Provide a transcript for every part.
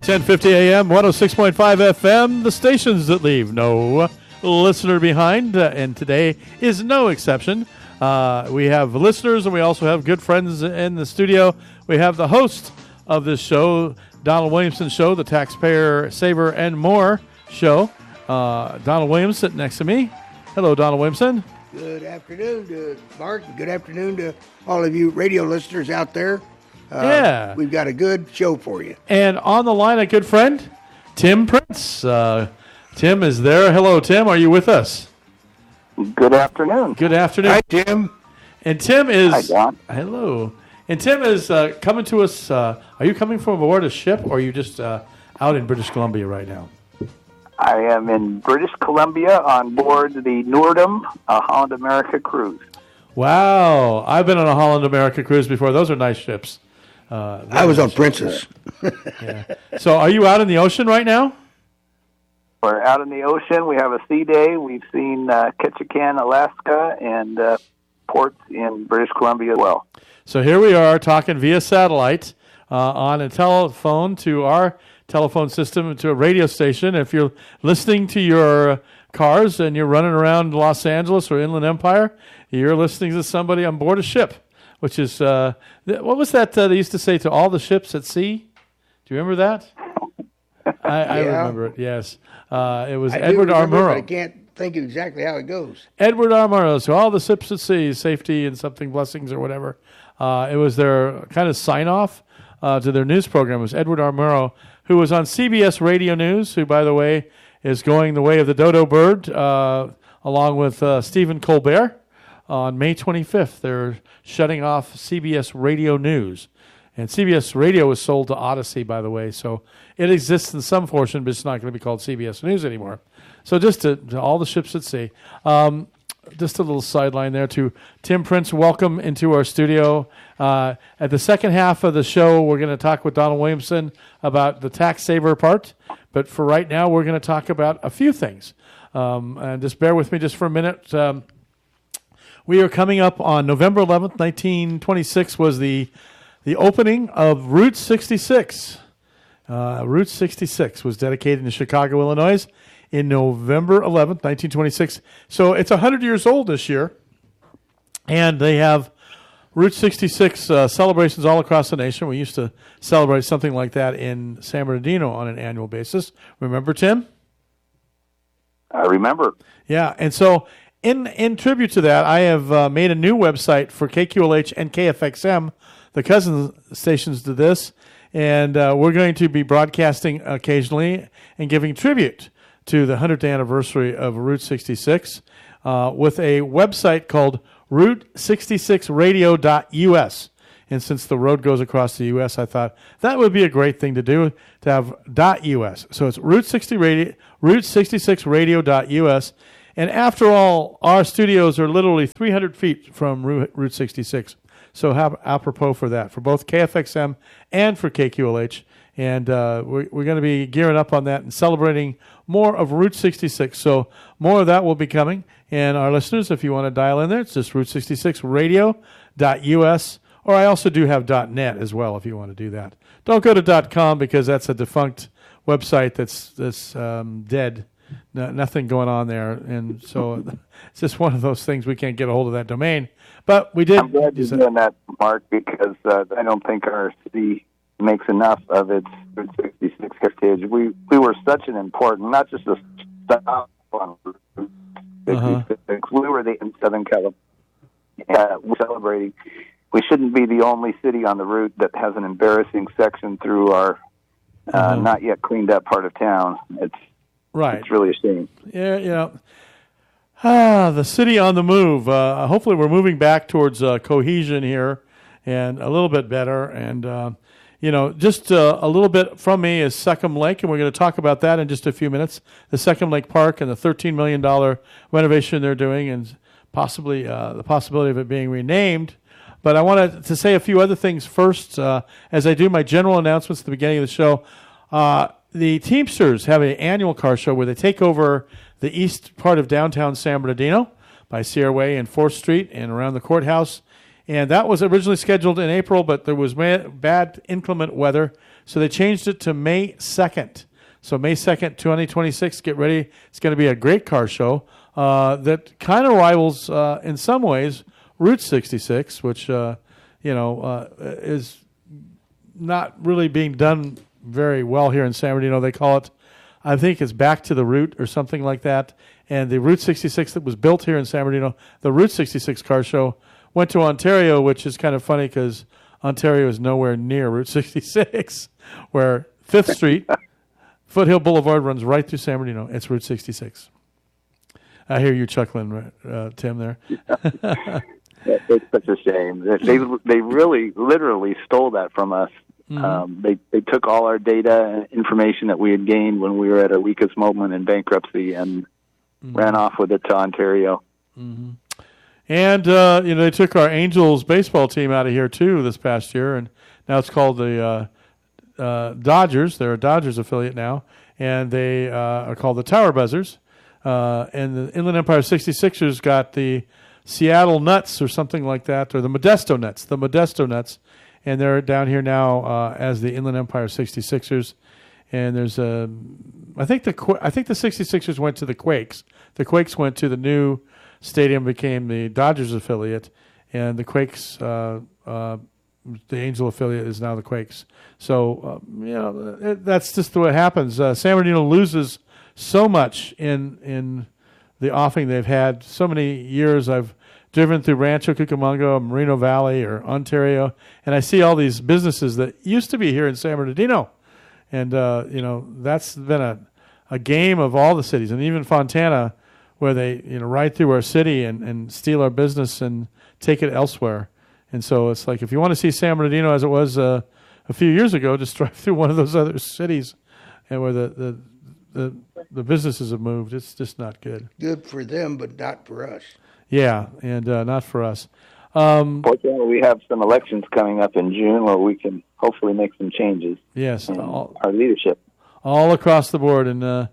10:50 a.m., 106.5 FM, the stations that leave no listener behind, and today is no exception. We have listeners, and we also have good friends in the studio. We have the host of this show, Donald Williamson Show, the Taxpayer Saver and More Show. Donald Williams sitting next to me. Hello, Donald Williamson. Good afternoon to Mark, and good afternoon to all of you radio listeners out there. We've got a good show for you. And on the line, a good friend, Tim Prince. Tim is there. Hello, Tim. Are you with us? Good afternoon. Good afternoon. Hi, Tim. And Tim is... Hi, Don. Hello. And Tim is coming to us... are you coming from aboard a ship, or are you just out in British Columbia right now? I am in British Columbia on board the Noordam, a Holland America cruise. Wow. I've been on a Holland America cruise before. Those are nice ships. I was on Princess. Yeah. So are you out in the ocean right now? We're out in the ocean. We have a sea day. We've seen Ketchikan, Alaska, and ports in British Columbia as well. So here we are talking via satellite on a telephone to our telephone system to a radio station. If you're listening to your cars and you're running around Los Angeles or Inland Empire, you're listening to somebody on board a ship, which is, what was that they used to say to all the ships at sea? Do you remember that? I remember it, yes. It was Edward R. Murrow. I can't think of exactly how it goes. Edward R. Murrow, so all the ships at sea, safety and something, blessings or whatever. It was their kind of sign-off to their news program. It was Edward R. Murrow, who was on CBS Radio News, who, by the way, is going the way of the dodo bird, along with Stephen Colbert. On May 25th, they're shutting off CBS Radio News. And CBS Radio was sold to Odyssey, by the way, so it exists in some portion, but it's not going to be called CBS News anymore. So just to all the ships at sea. Just a little sideline there to Tim Prince. Welcome into our studio. At the second half of the show, we're going to talk with Donald Williamson about the tax saver part. But for right now, we're going to talk about a few things. And just bear with me just for a minute. We are coming up on November 11th, 1926 was the opening of Route 66. Route 66 was dedicated in Chicago, Illinois, in November 11th, 1926. So it's 100 years old this year, and they have Route 66 celebrations all across the nation. We used to celebrate something like that in San Bernardino on an annual basis. Remember, Tim? I remember. Yeah, and so in tribute to that, I have made a new website for KQLH and KFXM, the cousin stations to this, and we're going to be broadcasting occasionally and giving tribute to the 100th anniversary of Route 66 with a website called Route66radio.us. And since the road goes across the U.S., I thought that would be a great thing to do, to have .us. So it's Route66radio.us. And after all, our studios are literally 300 feet from Route 66. So apropos for that, for both KFXM and for KQLH. And we're going to be gearing up on that and celebrating more of Route 66. So more of that will be coming. And our listeners, if you want to dial in there, it's just Route66radio.us. Or I also do have .net as well if you want to do that. Don't go to .com because that's a defunct website that's dead. Nothing going on there. And so it's just one of those things. We can't get a hold of that domain. But we did. I'm glad you're doing that, Mark, because I don't think our city makes enough of its Route 66 heritage. We were such an important, not just a stop on Route 66. We were in Southern California celebrating. We shouldn't be the only city on the route that has an embarrassing section through our not yet cleaned up part of town. It's really a shame. Yeah. The city on the move. Hopefully we're moving back towards cohesion here and a little bit better. And, just a little bit from me is Seckham Lake, and we're going to talk about that in just a few minutes. The Seckham Lake Park and the $13 million renovation they're doing and possibly the possibility of it being renamed. But I wanted to say a few other things first. As I do my general announcements at the beginning of the show, the Teamsters have an annual car show where they take over the east part of downtown San Bernardino by Sierra Way and 4th Street and around the courthouse. And that was originally scheduled in April, but there was bad inclement weather So they changed it to May 2nd. So May 2nd, 2026, get ready. It's going to be a great car show that kind of rivals, in some ways, Route 66, which, is not really being done very well here in San Bernardino. They call it, I think it's Back to the Route or something like that. And the Route 66 that was built here in San Bernardino, the Route 66 car show, went to Ontario, which is kind of funny because Ontario is nowhere near Route 66, where 5th Street, Foothill Boulevard runs right through San Bernardino. It's Route 66. I hear you chuckling, Tim, there. It's such a shame. They really, literally stole that from us. Mm-hmm. They took all our data and information that we had gained when we were at our weakest moment in bankruptcy and ran off with it to Ontario. Mm-hmm. And, they took our Angels baseball team out of here, too, this past year, and now it's called the Dodgers. They're a Dodgers affiliate now, and they are called the Tower Buzzers. And the Inland Empire 66ers got the Seattle Nuts or something like that, or the Modesto Nuts, and they're down here now as the Inland Empire 66ers. And there's I think the 66ers went to the Quakes. The Quakes went to the new stadium, became the Dodgers affiliate, and the Quakes, the Angel affiliate, is now the Quakes. So that's just the way it happens. San Bernardino loses so much in the offing they've had. So many years I've driven through Rancho Cucamonga, Moreno Valley, or Ontario, and I see all these businesses that used to be here in San Bernardino. And, that's been a game of all the cities, and even Fontana, where they, ride through our city and steal our business and take it elsewhere. And so it's like, if you want to see San Bernardino as it was a few years ago, just drive through one of those other cities and where the businesses have moved. It's just not good. Good for them, but not for us. Yeah, and not for us. Fortunately, we have some elections coming up in June where we can hopefully make some changes. Yes, in our leadership. All across the board. And,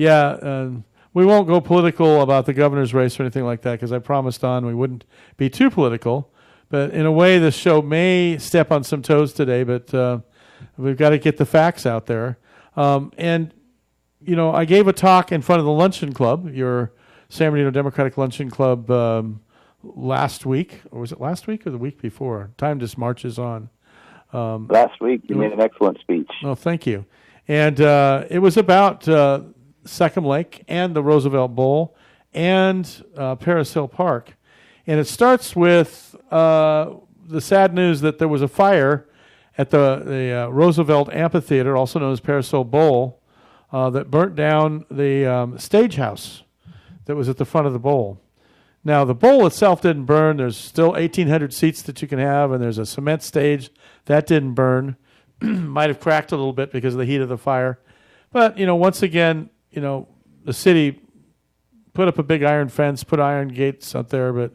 we won't go political about the governor's race or anything like that because I promised Don we wouldn't be too political. But in a way, this show may step on some toes today, but we've got to get the facts out there. I gave a talk in front of the Luncheon Club, your San Bernardino Democratic Luncheon Club, last week. Or was it last week or the week before? Time just marches on. Last week, you made an excellent speech. Oh, thank you. And it was about Second Lake and the Roosevelt Bowl and Paris Hill Park. And it starts with the sad news that there was a fire at the Roosevelt Amphitheater, also known as Paris Hill Bowl, that burnt down the stage house that was at the front of the bowl. Now, the bowl itself didn't burn. There's still 1,800 seats that you can have, and there's a cement stage. That didn't burn. Might have cracked a little bit because of the heat of the fire. But, once again, the city put up a big iron fence, put iron gates out there, but,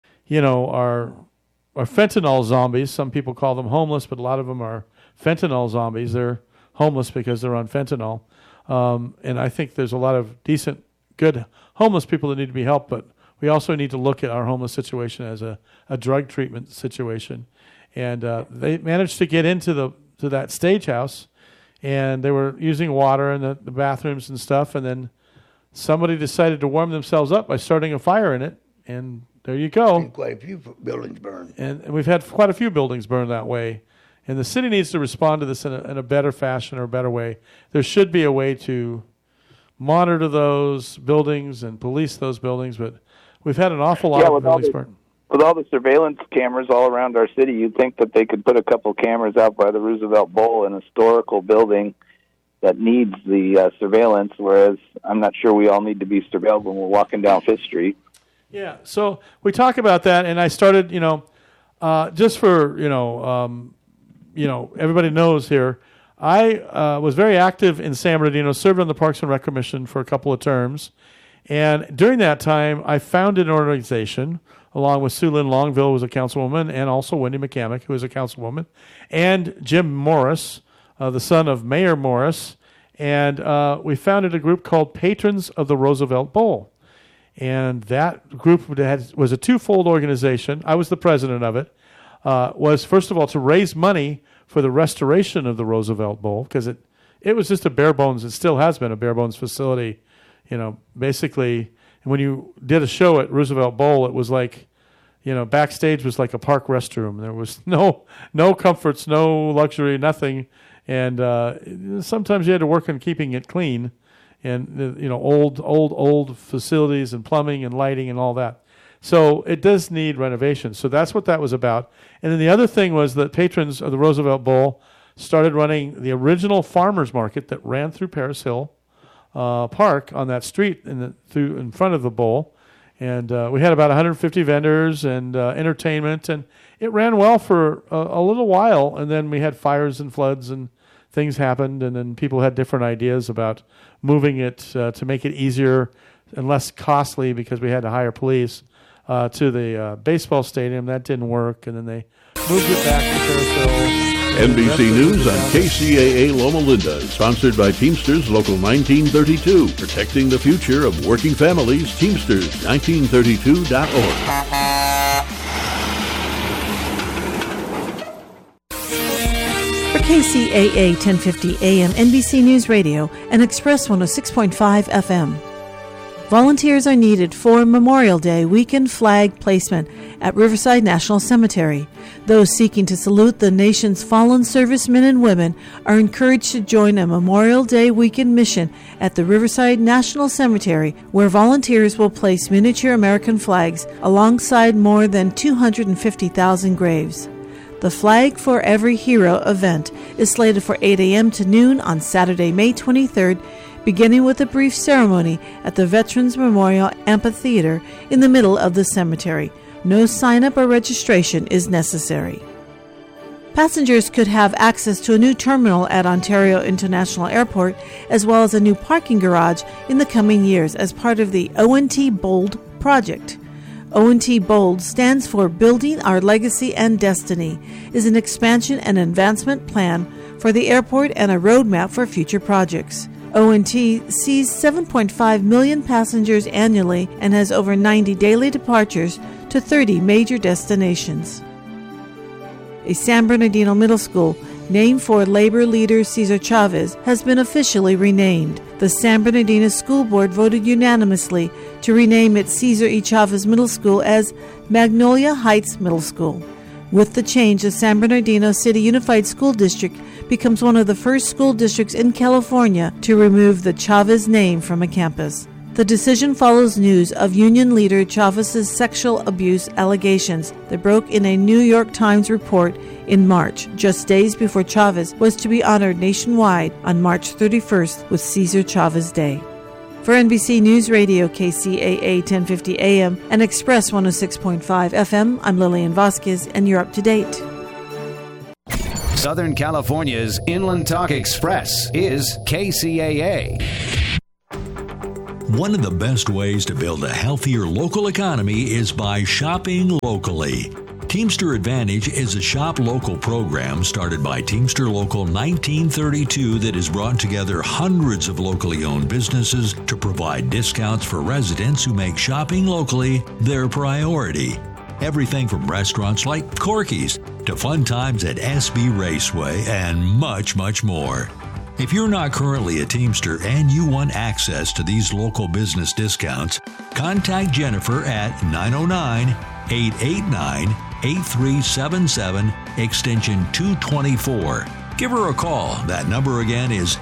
our fentanyl zombies, some people call them homeless, but a lot of them are fentanyl zombies. They're homeless because they're on fentanyl. And I think there's a lot of decent, good homeless people that need to be helped, but we also need to look at our homeless situation as a drug treatment situation. And they managed to get into that stage house, and they were using water in the bathrooms and stuff, and then somebody decided to warm themselves up by starting a fire in it, and there you go. And quite a few buildings burned. And we've had quite a few buildings burned that way. And the city needs to respond to this in a better fashion or a better way. There should be a way to monitor those buildings and police those buildings, but we've had an awful lot of buildings burned. With all the surveillance cameras all around our city, you'd think that they could put a couple cameras out by the Roosevelt Bowl, an historical building that needs the surveillance, whereas I'm not sure we all need to be surveilled when we're walking down Fifth Street. Yeah, so we talk about that, and I started, just for, everybody knows here, I was very active in San Bernardino, served on the Parks and Rec Commission for a couple of terms, and during that time, I founded an organization along with Sue Lynn Longville, who was a councilwoman, and also Wendy McCamick, who was a councilwoman, and Jim Morris, the son of Mayor Morris, and we founded a group called Patrons of the Roosevelt Bowl. And that group was a twofold organization. I was the president of it. Was, first of all, to raise money for the restoration of the Roosevelt Bowl, because it was just a bare bones. It still has been a bare bones facility. Basically, when you did a show at Roosevelt Bowl, it was like, backstage was like a park restroom. There was no comforts, no luxury, nothing. And sometimes you had to work on keeping it clean, and old facilities and plumbing and lighting and all that. So it does need renovation. So that's what that was about. And then the other thing was that patrons of the Roosevelt Bowl started running the original farmers market that ran through Paris Hill Park on that street in front of the bowl. And we had about 150 vendors and entertainment, and it ran well for a little while. And then we had fires and floods and things happened, and then people had different ideas about moving it to make it easier and less costly, because we had to hire police, to the baseball stadium. That didn't work, and then they moved it back to Paris Hill. NBC News on KCAA Loma Linda, sponsored by Teamsters Local 1932, protecting the future of working families. Teamsters1932.org. For KCAA 1050 AM, NBC News Radio, and Express 106.5 FM. Volunteers are needed for Memorial Day weekend flag placement at Riverside National Cemetery. Those seeking to salute the nation's fallen servicemen and women are encouraged to join a Memorial Day weekend mission at the Riverside National Cemetery, where volunteers will place miniature American flags alongside more than 250,000 graves. The Flag for Every Hero event is slated for 8 a.m. to noon on Saturday, May 23rd, beginning with a brief ceremony at the Veterans Memorial Amphitheater in the middle of the cemetery. No sign-up or registration is necessary. Passengers could have access to a new terminal at Ontario International Airport, as well as a new parking garage in the coming years as part of the ONT BOLD project. ONT BOLD stands for Building Our Legacy and Destiny, is an expansion and advancement plan for the airport and a roadmap for future projects. ONT sees 7.5 million passengers annually and has over 90 daily departures to 30 major destinations. A San Bernardino middle school, named for labor leader Cesar Chavez, has been officially renamed. The San Bernardino School Board voted unanimously to rename its Cesar E. Chavez Middle School as Magnolia Heights Middle School. With the change, the San Bernardino City Unified School District becomes one of the first school districts in California to remove the Chavez name from a campus. The decision follows news of union leader Chavez's sexual abuse allegations that broke in a New York Times report in March, just days before Chavez was to be honored nationwide on March 31st with Cesar Chavez Day. For NBC News Radio, KCAA 1050 AM and Express 106.5 FM, I'm Lillian Vasquez, and you're up to date. Southern California's Inland Talk Express is KCAA. One of the best ways to build a healthier local economy is by shopping locally. Teamster Advantage is a shop local program started by Teamster Local 1932 that has brought together hundreds of locally owned businesses to provide discounts for residents who make shopping locally their priority. Everything from restaurants like Corky's to fun times at SB Raceway and much, much more. If you're not currently a Teamster and you want access to these local business discounts, contact Jennifer at 909-889-8377, extension 224. Give her a call. That number again is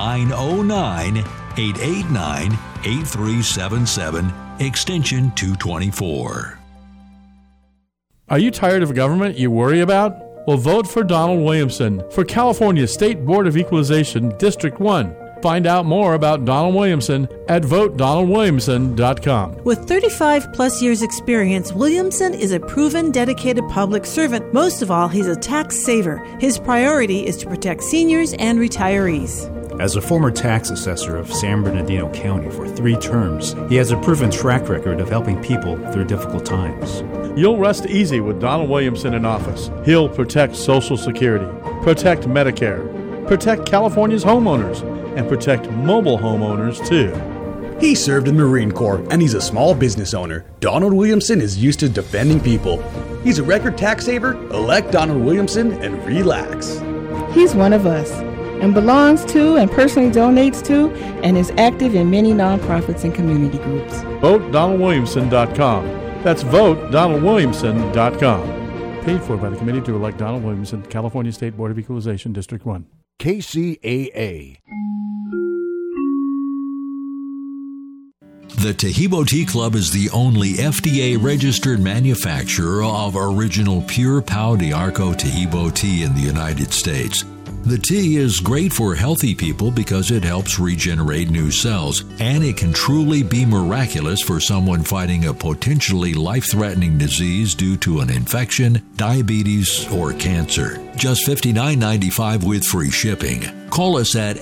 909-889-8377, extension 224. Are you tired of government you worry about? Well, vote for Donald Williamson for California State Board of Equalization, District 1. Find out more about Donald Williamson at VoteDonaldWilliamson.com. With 35 plus years experience, Williamson is a proven, dedicated public servant. Most of all, he's a tax saver. His priority is to protect seniors and retirees. As a former tax assessor of San Bernardino County for 3 terms, he has a proven track record of helping people through difficult times. You'll rest easy with Donald Williamson in office. He'll protect Social Security, protect Medicare, protect California's homeowners, and protect mobile homeowners, too. He served in the Marine Corps, and he's a small business owner. Donald Williamson is used to defending people. He's a record tax saver. Elect Donald Williamson and relax. He's one of us and belongs to and personally donates to and is active in many nonprofits and community groups. VoteDonaldWilliamson.com. That's VoteDonaldWilliamson.com. Paid for by the committee to elect Donald Williamson, California State Board of Equalization, District 1. KCAA. The Taheebo Tea Club is the only FDA-registered manufacturer of original pure Pau d'Arco Taheebo tea in the United States. The tea is great for healthy people because it helps regenerate new cells, and it can truly be miraculous for someone fighting a potentially life-threatening disease due to an infection, diabetes, or cancer. Just $59.95 with free shipping. Call us at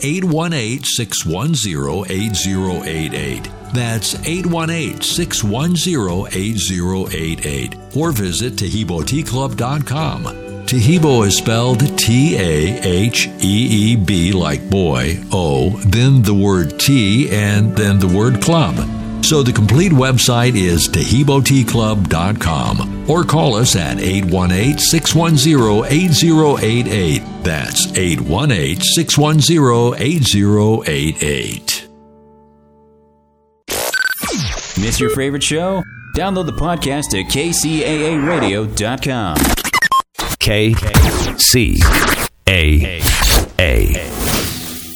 818-610-8088. That's 818-610-8088. Or visit TaheeboTeaClub.com. Taheebo is spelled T-A-H-E-E-B like boy, O, then the word tea, and then the word club. So the complete website is TaheeboTeaClub.com. Or call us at 818-610-8088. That's 818-610-8088. Miss your favorite show? Download the podcast at kcaaradio.com. KCAA.